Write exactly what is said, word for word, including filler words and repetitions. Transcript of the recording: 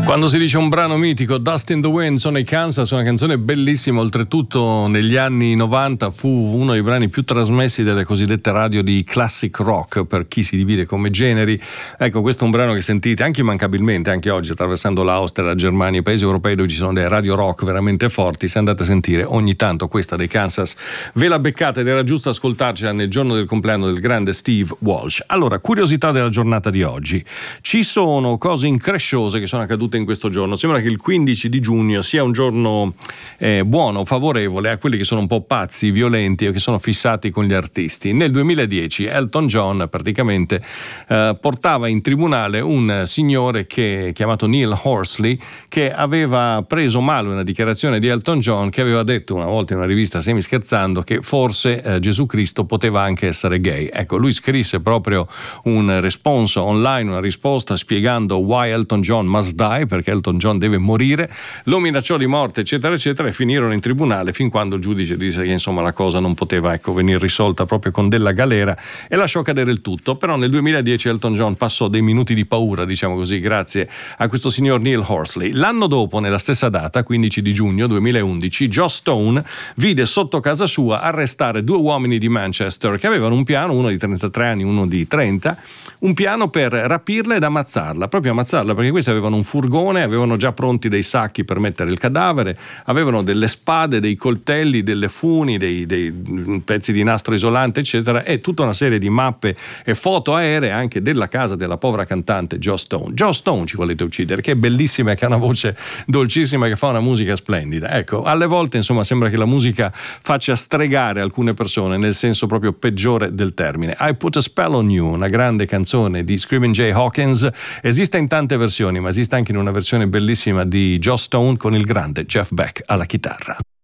Quando si dice un brano mitico, Dust in the Wind, sono i Kansas, una canzone bellissima, oltretutto negli anni novanta fu uno dei brani più trasmessi delle cosiddette radio di classic rock, per chi si divide come generi. Ecco, questo è un brano che sentite anche immancabilmente, anche oggi attraversando l'Austria, la Germania, i paesi europei dove ci sono delle radio rock veramente forti. Se andate a sentire ogni tanto questa dei Kansas, ve la beccate ed era giusto ascoltarcela nel giorno del compleanno del grande Steve Walsh. Allora, curiosità della giornata di oggi. Ci sono cose incresciose che sono accadute in questo giorno. Sembra che il quindici di giugno sia un giorno eh, buono, favorevole a quelli che sono un po' pazzi, violenti o che sono fissati con gli artisti. Nel duemiladieci Elton John praticamente eh, portava in tribunale un signore che chiamato Neil Horsley, che aveva preso male una dichiarazione di Elton John, che aveva detto una volta in una rivista semi scherzando che forse eh, Gesù Cristo poteva anche essere gay. Ecco, lui scrisse proprio un responso online, una risposta spiegando why Elton John must die, perché Elton John deve morire, lo minacciò di morte eccetera eccetera, e finirono in tribunale fin quando il giudice disse che insomma la cosa non poteva ecco venire risolta proprio con della galera, e lasciò cadere il tutto. Però nel duemiladieci Elton John passò dei minuti di paura, diciamo così, grazie a questo signor Neil Horsley. L'anno dopo, nella stessa data, quindici di giugno duemilaundici, Joss Stone vide sotto casa sua arrestare due uomini di Manchester che avevano un piano, uno di trentatré anni, uno di trenta, un piano per rapirla ed ammazzarla, proprio ammazzarla, perché questi avevano un furgone, avevano già pronti dei sacchi per mettere il cadavere, avevano delle spade, dei coltelli, delle funi, dei, dei pezzi di nastro isolante eccetera, e tutta una serie di mappe e foto aeree anche della casa della povera cantante Joss Stone. Joss Stone ci volete uccidere, che è bellissima, che ha una voce dolcissima, che fa una musica splendida. Ecco, alle volte insomma sembra che la musica faccia stregare alcune persone nel senso proprio peggiore del termine. I Put a Spell on You, una grande canzone di Screaming Jay Hawkins, esiste in tante versioni, ma esiste anche in una versione bellissima di Joss Stone con il grande Jeff Beck alla chitarra.